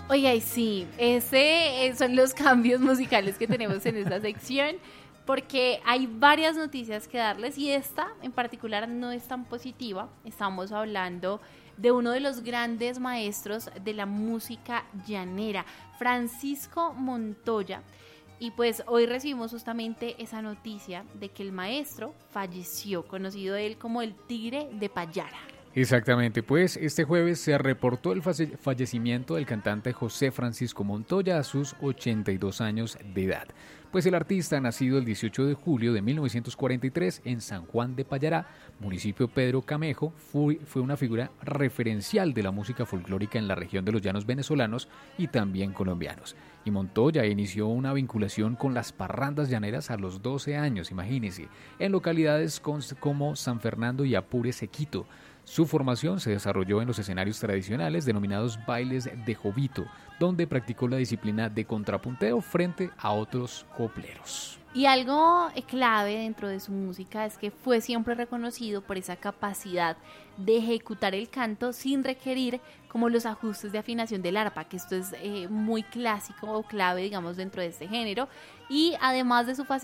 Oiga, y sí, ese son los cambios musicales que tenemos en esta sección, porque hay varias noticias que darles y esta en particular no es tan positiva. Estamos hablando de uno de los grandes maestros de la música llanera, Francisco Montoya. Y pues hoy recibimos justamente esa noticia de que el maestro falleció, conocido él como el Tigre de Payara. Exactamente, pues este jueves se reportó el fallecimiento del cantante José Francisco Montoya a sus 82 años de edad. Pues el artista, nacido el 18 de julio de 1943 en San Juan de Payará, municipio Pedro Camejo, fue una figura referencial de la música folclórica en la región de los llanos venezolanos y también colombianos. Y Montoya inició una vinculación con las parrandas llaneras a los 12 años, imagínense, en localidades como San Fernando y Apure Sequito. Su formación se desarrolló en los escenarios tradicionales denominados bailes de jovito, donde practicó la disciplina de contrapunteo frente a otros copleros. Y algo clave dentro de su música es que fue siempre reconocido por esa capacidad de ejecutar el canto sin requerir como los ajustes de afinación del arpa, que esto es muy clásico o clave, digamos, dentro de este género. Y además de su